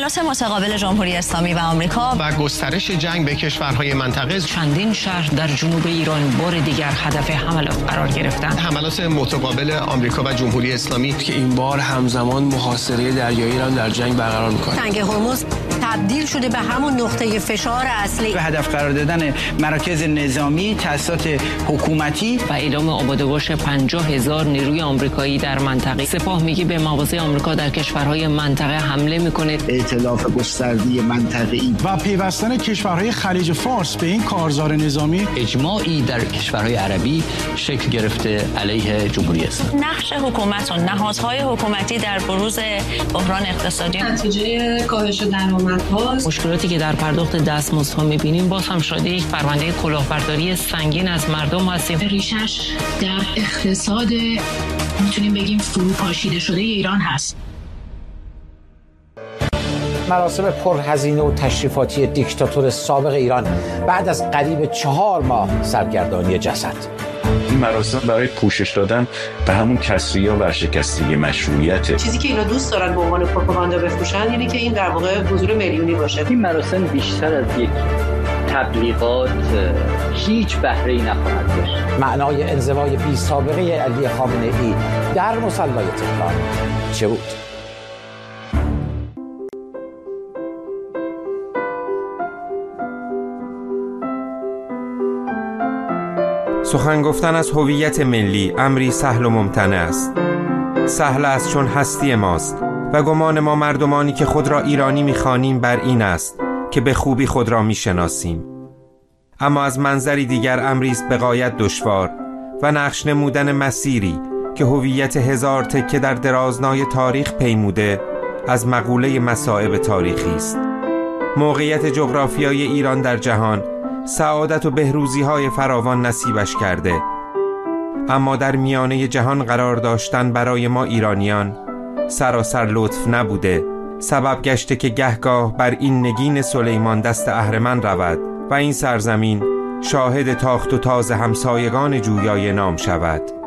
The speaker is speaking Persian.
تماس متقابل جمهوری اسلامی و آمریکا و گسترش جنگ به کشورهای منطقه، چندین شهر در جنوب ایران بار دیگر هدف حملات قرار گرفتند. حملات متقابل آمریکا و جمهوری اسلامی که این بار همزمان محاصره دریایی ایران در جنگ برقرار می‌کنه. تنگ هرمز تبدیل شده به همون نقطه فشار اصلی. به هدف قرار دادن مراکز نظامی، تأسیسات حکومتی و اعلام آماده‌باش 50,000 نیروی آمریکایی در منطقه. سپاه میگه به مواضع آمریکا در کشورهای منطقه حمله میکنه. ائتلاف گسترده منطقه‌ای و پیوستن کشورهای خلیج فارس به این کارزار نظامی. اجماعی در کشورهای عربی شکل گرفته علیه جمهوری اسلامی. نقش حکومت و نهادهای حکومتی در بروز بحران اقتصادی نتیجه کاهش درآمدها، مشکلاتی که در پرداخت دستمزدها می‌بینیم باز هم شده یک پرونده کلاهبرداری سنگین از مردم هستیم. ریشش در اقتصاد میتونیم بگیم فروپاشیده شده ایران هست. مراسم پرهزینه و تشریفاتی دیکتاتور سابق ایران بعد از قریب 4 ماه سرگردانی جسد. این مراسم برای پوشش دادن به همون کسری و ورشکستگی مشروعیت. چیزی که اینا دوست دارن به عنوان پروپاگاندا بفروشن اینه که این در واقع حضور میلیونی باشه. این مراسم بیشتر از یک تبلیغات هیچ بهره‌ای نخواهد داشت. معنای انزوای بی سابقه علی خامنه‌ای در مصلی تهران چه بود؟ سخن گفتن از هویت ملی امری سهل و ممتنع است. سهل است چون هستی ماست و گمان ما مردمانی که خود را ایرانی می‌خوانیم بر این است که به خوبی خود را می‌شناسیم. اما از منظری دیگر امری است بغایت دشوار و نقش نمودن مسیری که هویت هزار تکه در درازنای تاریخ پیموده از مقوله مصائب تاریخی است. موقعیت جغرافیایی ایران در جهان سعادت و بهروزی‌های فراوان نصیبش کرده، اما در میانه جهان قرار داشتن برای ما ایرانیان سراسر لطف نبوده. سبب گشته که گهگاه بر این نگین سلیمان دست اهرمن رود و این سرزمین شاهد تاخت و تاز همسایگان جویای نام شود.